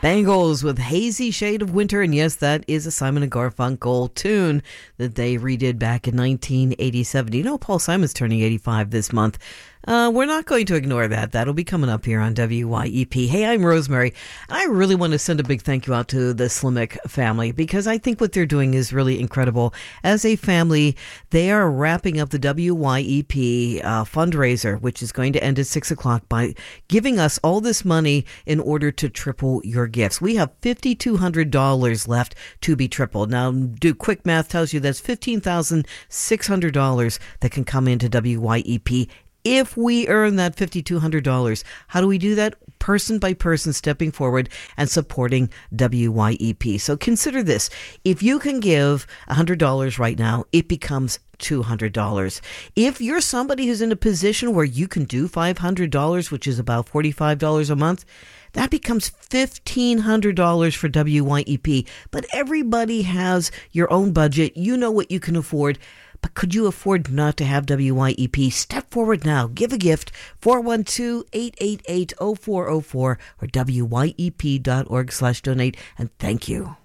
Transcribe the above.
Bangles with Hazy Shade of Winter. And yes, that is a Simon and Garfunkel tune that they redid back in 1987. You know, Paul Simon's turning 85 this month. We're not going to ignore that. That'll be coming up here on WYEP. Hey, I'm Rosemary. I really want to send a big thank you out to the Slimek family because I think what they're doing is really incredible. As a family, they are wrapping up the WYEP fundraiser, which is going to end at 6 o'clock, by giving us all this money in order to triple your gifts. We have $5,200 left to be tripled. Now, do quick math tells you that's $15,600 that can come into WYEP if we earn that $5,200. How do we do that? Person by person, stepping forward and supporting WYEP. So consider this. If you can give $100 right now, it becomes $200. If you're somebody who's in a position where you can do $500, which is about $45 a month, that becomes $1,500 for WYEP. But everybody has your own budget. You know what you can afford. But could you afford not to have WYEP? Step forward now. Give a gift. 412-888-0404 or WYEP.org/donate. And thank you.